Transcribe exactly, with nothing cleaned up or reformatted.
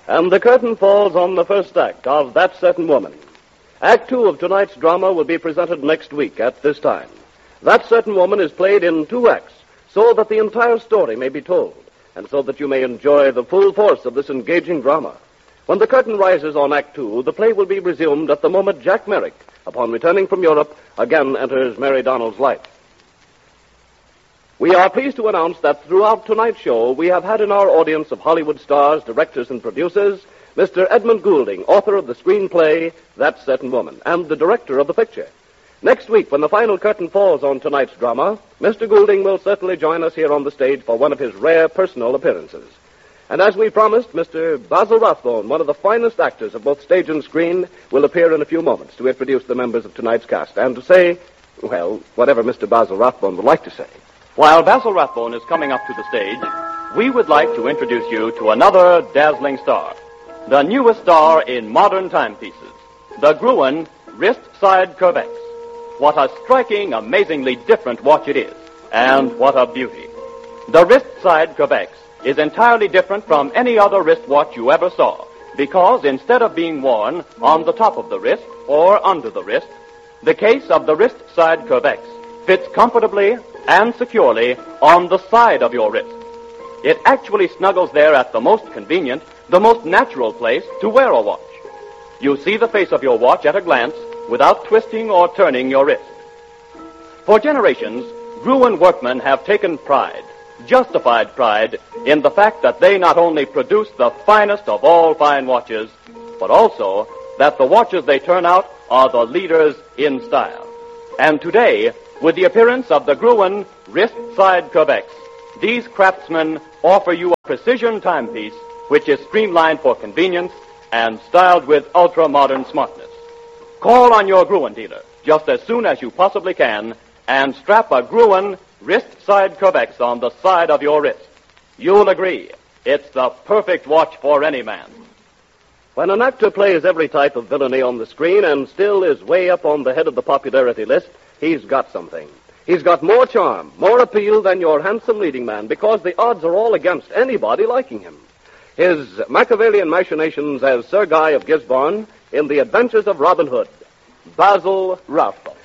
And the curtain falls on the first act of That Certain Woman. Act two of tonight's drama will be presented next week at this time. That Certain Woman is played in two acts so that the entire story may be told, and so that you may enjoy the full force of this engaging drama. When the curtain rises on Act Two, the play will be resumed at the moment Jack Merrick, upon returning from Europe, again enters Mary Donald's life. We are pleased to announce that throughout tonight's show, we have had in our audience of Hollywood stars, directors, and producers, Mister Edmund Goulding, author of the screenplay That Certain Woman, and the director of the picture. Next week, when the final curtain falls on tonight's drama, Mister Goulding will certainly join us here on the stage for one of his rare personal appearances. And as we promised, Mister Basil Rathbone, one of the finest actors of both stage and screen, will appear in a few moments to introduce the members of tonight's cast and to say, well, whatever Mister Basil Rathbone would like to say. While Basil Rathbone is coming up to the stage, we would like to introduce you to another dazzling star, the newest star in modern timepieces, the Gruen Wrist-Side Curvex. What a striking, amazingly different watch it is, and what a beauty. The Wrist-Side Curvex is entirely different from any other wristwatch you ever saw, because instead of being worn on the top of the wrist or under the wrist, the case of the Wrist-Side Curvex fits comfortably and securely on the side of your wrist. It actually snuggles there at the most convenient, the most natural place to wear a watch. You see the face of your watch at a glance without twisting or turning your wrist. For generations, Gruen workmen have taken pride, justified pride, in the fact that they not only produce the finest of all fine watches, but also that the watches they turn out are the leaders in style. And today, with the appearance of the Gruen Wrist-Side Curvex, these craftsmen offer you a precision timepiece which is streamlined for convenience and styled with ultra-modern smartness. Call on your Gruen dealer just as soon as you possibly can and strap a Gruen Wrist-Side Curvex on the side of your wrist. You'll agree, it's the perfect watch for any man. When an actor plays every type of villainy on the screen and still is way up on the head of the popularity list, he's got something. He's got more charm, more appeal than your handsome leading man, because the odds are all against anybody liking him. His Machiavellian machinations as Sir Guy of Gisborne in The Adventures of Robin Hood, Basil Rathbone.